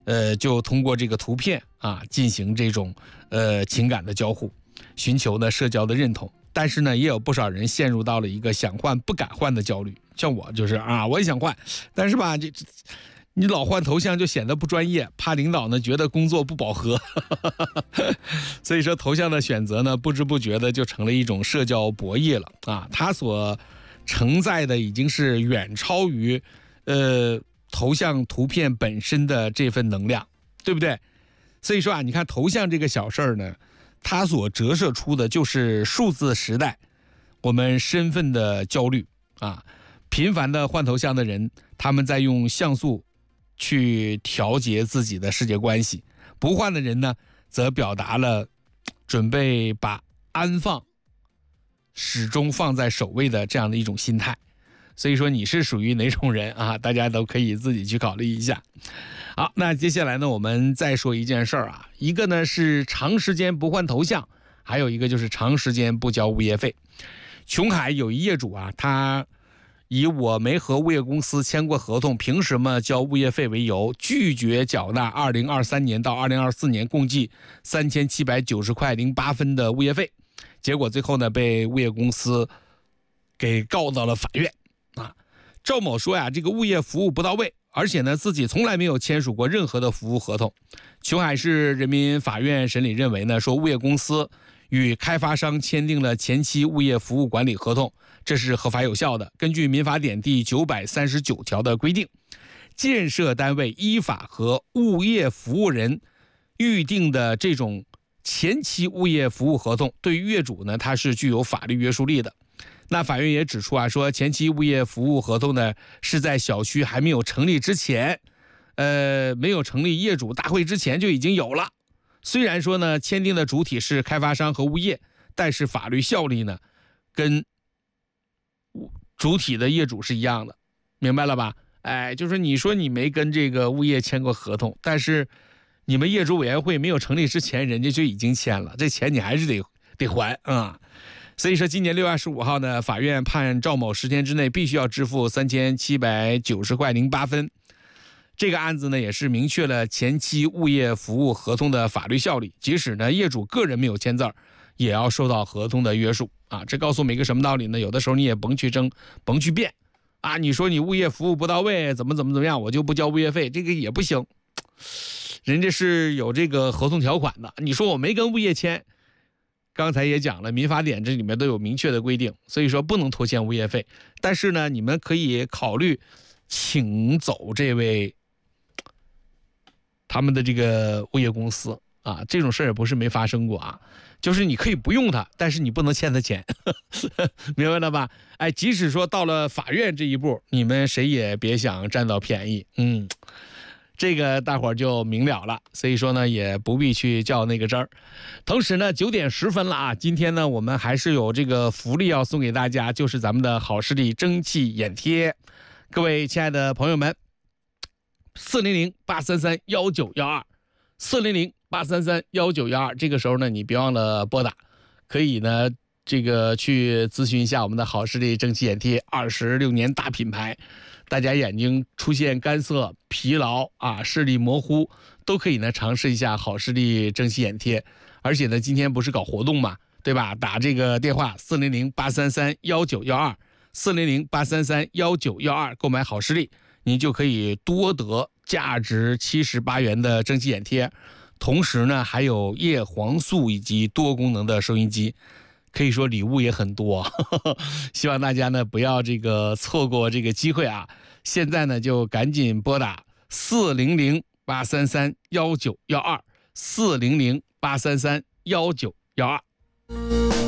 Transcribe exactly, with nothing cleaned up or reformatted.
呃，就通过这个图片啊进行这种呃情感的交互，寻求呢社交的认同。但是呢，也有不少人陷入到了一个想换不敢换的焦虑。像我就是啊，我也想换，但是吧，这你老换头像就显得不专业，怕领导呢觉得工作不饱和。所以说，头像的选择呢，不知不觉的就成了一种社交博弈了啊。它所承载的已经是远超于呃头像图片本身的这份能量，对不对？所以说啊，你看头像这个小事儿呢，它所折射出的就是数字时代我们身份的焦虑啊。频繁的换头像的人，他们在用像素去调节自己的世界关系；不换的人呢，则表达了准备把安放始终放在首位的这样的一种心态。所以说你是属于哪种人啊？大家都可以自己去考虑一下。好，那接下来呢，我们再说一件事儿啊，一个呢是长时间不换头像，还有一个就是长时间不交物业费。琼海有一业主啊，他以我没和物业公司签过合同，凭什么交物业费为由，拒绝缴纳二零二三年到二零二四年共计三千七百九十块零八分的物业费。结果最后呢，被物业公司给告到了法院啊。赵某说呀，这个物业服务不到位，而且呢，自己从来没有签署过任何的服务合同。琼海市人民法院审理认为呢，说物业公司与开发商签订了前期物业服务管理合同，这是合法有效的。根据民法典第九百三十九条的规定，建设单位依法和物业服务人预定的这种前期物业服务合同，对于业主呢，它是具有法律约束力的。那法院也指出啊，说前期物业服务合同呢，是在小区还没有成立之前，呃，没有成立业主大会之前就已经有了。虽然说呢，签订的主体是开发商和物业，但是法律效力呢，跟主体的业主是一样的，明白了吧？哎，就是你说你没跟这个物业签过合同，但是你们业主委员会没有成立之前，人家就已经签了，这钱你还是得得还啊。所以说，今年六月二十五号呢，法院判赵某十天之内必须要支付三千七百九十块零八分。这个案子呢，也是明确了前期物业服务合同的法律效力，即使呢业主个人没有签字儿，也要受到合同的约束啊。这告诉我们一个什么道理呢？有的时候你也甭去争，甭去辩啊。你说你物业服务不到位，怎么怎么怎么样，我就不交物业费，这个也不行。人家是有这个合同条款的，你说我没跟物业签，刚才也讲了，民法典这里面都有明确的规定，所以说不能拖欠物业费。但是呢，你们可以考虑请走这位他们的这个物业公司啊，这种事儿也不是没发生过啊，就是你可以不用他，但是你不能欠他钱，明白了吧？哎，即使说到了法院这一步，你们谁也别想占到便宜，嗯，这个大伙儿就明了了。所以说呢，也不必去较那个真儿。同时呢，九点十分了啊，今天呢，我们还是有这个福利要送给大家，就是咱们的好视力蒸汽眼贴。各位亲爱的朋友们，四零零八三三幺九幺二，四零零八三三幺九幺二，这个时候呢，你别忘了拨打，可以呢，这个去咨询一下我们的好视力蒸汽眼贴，二十六年大品牌，大家眼睛出现干涩、疲劳啊、视力模糊，都可以呢尝试一下好视力蒸汽眼贴。而且呢，今天不是搞活动嘛，对吧？打这个电话四零零八三三幺九幺二，四零零八三三幺九幺二购买好视力，您就可以多得价值七十八元的蒸汽眼贴，同时呢还有叶黄素以及多功能的收音机，可以说礼物也很多，呵呵，希望大家呢不要这个错过这个机会啊！现在呢就赶紧拨打四零零八三三幺九幺二，四零零八三三幺九幺二。